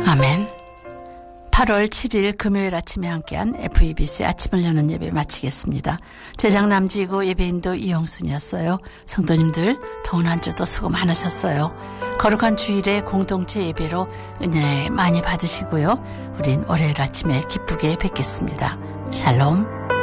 아멘. 8월 7일 금요일 아침에 함께한 FEBC 아침을 여는 예배 마치겠습니다. 제작 남지고 예배인도 이영순이었어요. 성도님들 더운 한 주도 수고 많으셨어요. 거룩한 주일에 공동체 예배로 은혜 많이 받으시고요. 우린 월요일 아침에 기쁘게 뵙겠습니다. 샬롬.